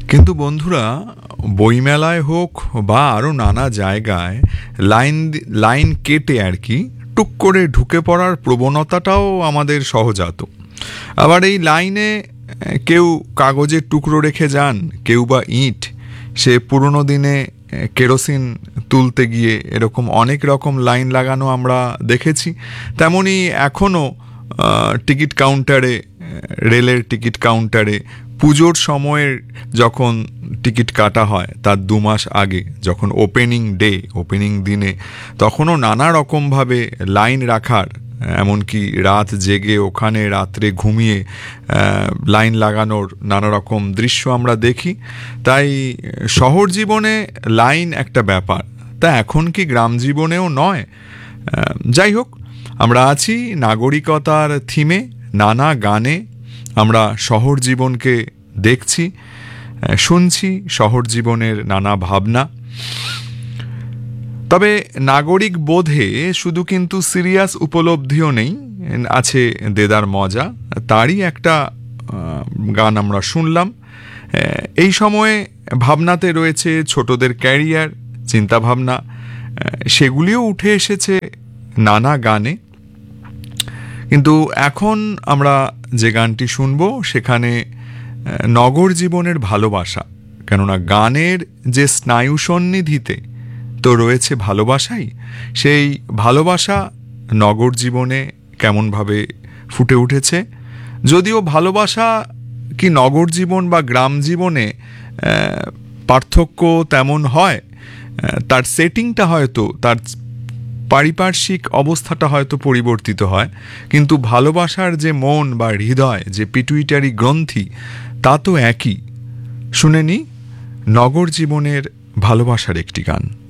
কিন্তু বন্ধুরা, বইমেলায় হোক বা আরও নানা জায়গায় লাইন কেটে আর কি টুক করে ঢুকে পড়ার প্রবণতাটাও আমাদের সহজাত। আবার এই লাইনে কেউ কাগজের টুকরো রেখে যান, কেউ বা ইট, সে পুরনো দিনে কেরোসিন তুলতে গিয়ে এরকম অনেক রকম লাইন লাগানো আমরা দেখেছি। তেমনি এখনও টিকিট কাউন্টারে, রেলের টিকিট কাউন্টারে পুজোর সময়ের যখন টিকিট কাটা হয় তার 2 মাস আগে, যখন ওপেনিং দিনে, তখনও নানা রকমভাবে লাইন রাখার, এমনকি রাত জেগে ওখানে রাত্রে ঘুমিয়ে লাইন লাগানোর নানা রকম দৃশ্য আমরা দেখি। তাই শহর জীবনে লাইন একটা ব্যাপার, তা এখন কি গ্রাম জীবনেও নয়? যাই হোক, আমরা আছি নাগরিকতার থিমে, নানা গানে আমরা শহর জীবনকে দেখছি, শুনছি শহর জীবনের নানা ভাবনা। তবে নাগরিক বোধে শুধু কিন্তু সিরিয়াস উপলব্ধিও নেই, আছে দেদার মজা। তারই একটা গান আমরা শুনলাম। এই সময়ে ভাবনাতে রয়েছে ছোটদের ক্যারিয়ার, চিন্তাভাবনা, সেগুলিও উঠে এসেছে নানা গানে। কিন্তু এখন আমরা যে গানটি শুনব সেখানে নগর জীবনের ভালোবাসা, কেননা গানের যে স্নায়ু সন্নিধিতে তো রয়েছে ভালোবাসাই, সেই ভালোবাসা নগর জীবনে কেমনভাবে ফুটে উঠেছে। যদিও ভালোবাসা কি নগর জীবন বা গ্রাম জীবনে পার্থক্য তেমন হয়, তার সেটিংটা হয়তো, তার পারিপার্শ্বিক অবস্থাটা হয়তো পরিবর্তিত হয়, কিন্তু ভালোবাসার যে মন বা হৃদয়, যে পিটুইটারি গ্রন্থি, তা তো একই। শুনে নি নগর জীবনের ভালোবাসার একটি গান।